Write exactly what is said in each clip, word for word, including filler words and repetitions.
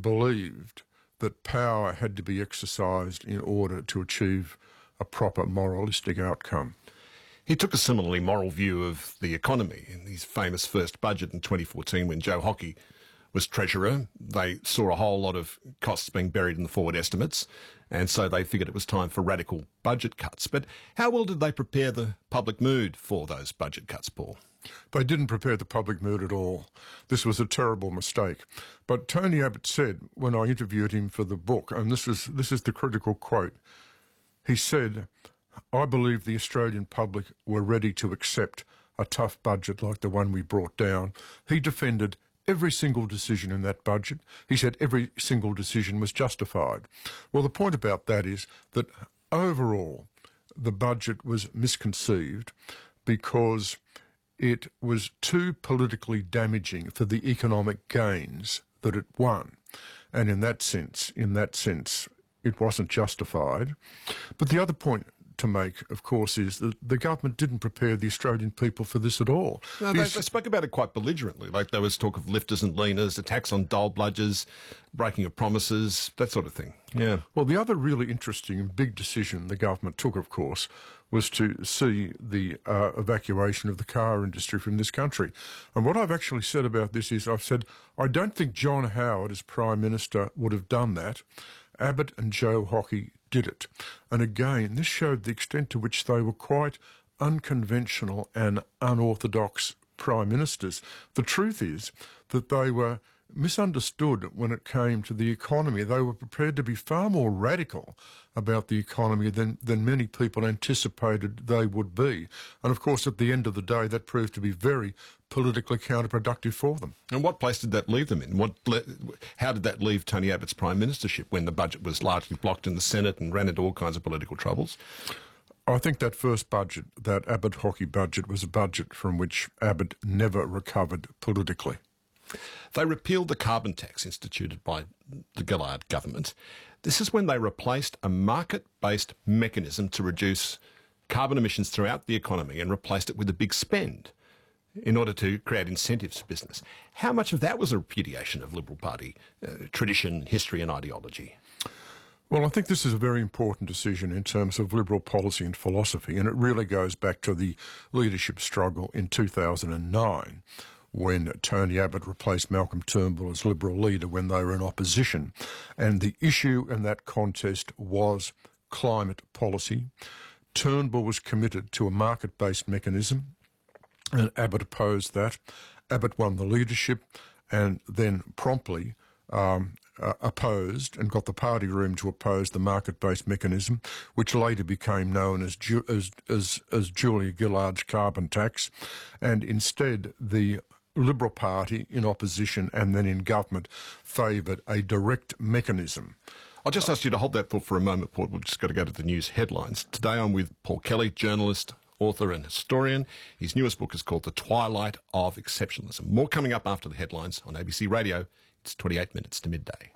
believed that power had to be exercised in order to achieve a proper moralistic outcome. He took a similarly moral view of the economy in his famous first budget in twenty fourteen when Joe Hockey was Treasurer. They saw a whole lot of costs being buried in the forward estimates, and so they figured it was time for radical budget cuts. But how well did they prepare the public mood for those budget cuts, Paul? They didn't prepare the public mood at all. This was a terrible mistake. But Tony Abbott said, when I interviewed him for the book, and this is, this is the critical quote, he said, "I believe the Australian public were ready to accept a tough budget like the one we brought down." He defended every single decision in that budget. He said every single decision was justified. Well, the point about that is that overall the budget was misconceived because it was too politically damaging for the economic gains that it won. And in that sense, in that sense, it wasn't justified. But the other point to make, of course, is that the government didn't prepare the Australian people for this at all. No, they, they spoke about it quite belligerently. Like there was talk of lifters and leaners, attacks on dole bludgers, breaking of promises, that sort of thing. Yeah. Well, the other really interesting and big decision the government took, of course, was to see the uh, evacuation of the car industry from this country. And what I've actually said about this is I've said I don't think John Howard as Prime Minister would have done that. Abbott and Joe Hockey did it. And again, this showed the extent to which they were quite unconventional and unorthodox prime ministers. The truth is that they were misunderstood when it came to the economy. They were prepared to be far more radical about the economy than, than many people anticipated they would be. And of course, at the end of the day, that proved to be very politically counterproductive for them. And what place did that leave them in? What, how did that leave Tony Abbott's prime ministership when the budget was largely blocked in the Senate and ran into all kinds of political troubles? I think that first budget, that Abbott-Hockey budget, was a budget from which Abbott never recovered politically. They repealed the carbon tax instituted by the Gillard government. This is when they replaced a market-based mechanism to reduce carbon emissions throughout the economy and replaced it with a big spend in order to create incentives for business. How much of that was a repudiation of Liberal Party uh, tradition, history and ideology? Well, I think this is a very important decision in terms of Liberal policy and philosophy, and it really goes back to the leadership struggle in two thousand nine, when Tony Abbott replaced Malcolm Turnbull as Liberal leader when they were in opposition. And the issue in that contest was climate policy. Turnbull was committed to a market-based mechanism, and Abbott opposed that. Abbott won the leadership and then promptly um, uh, opposed and got the party room to oppose the market-based mechanism, which later became known as, Ju- as, as, as Julia Gillard's carbon tax. And instead, the Liberal Party in opposition and then in government favoured a direct mechanism. I'll just ask you to hold that thought for a moment, Paul. We've just got to go to the news headlines. Today I'm with Paul Kelly, journalist, author and historian. His newest book is called The Twilight of Exceptionalism. More coming up after the headlines on A B C Radio. It's twenty-eight minutes to midday.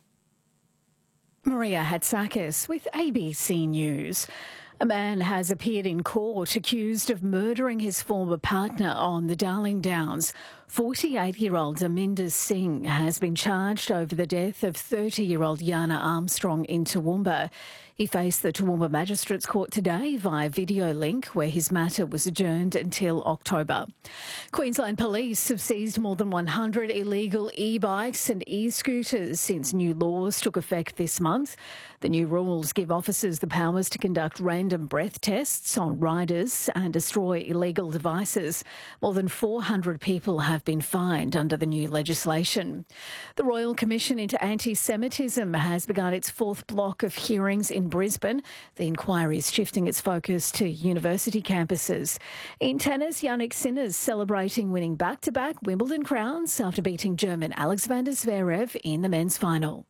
Maria Hatzakis with A B C News. A man has appeared in court accused of murdering his former partner on the Darling Downs. forty-eight-year-old Aminder Singh has been charged over the death of thirty-year-old Yana Armstrong in Toowoomba. He faced the Toowoomba Magistrates Court today via video link, where his matter was adjourned until October. Queensland Police have seized more than one hundred illegal e-bikes and e-scooters since new laws took effect this month. The new rules give officers the powers to conduct random breath tests on riders and destroy illegal devices. More than four hundred people have been fined under the new legislation. The Royal Commission into Anti-Semitism has begun its fourth block of hearings in Brisbane. The inquiry is shifting its focus to university campuses. In tennis, Jannik Sinner's celebrating winning back-to-back Wimbledon crowns after beating German Alex van der Zverev in the men's final.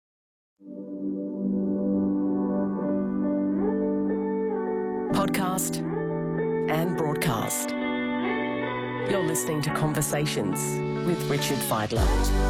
Podcast and broadcast. You're listening to Conversations with Richard Fidler.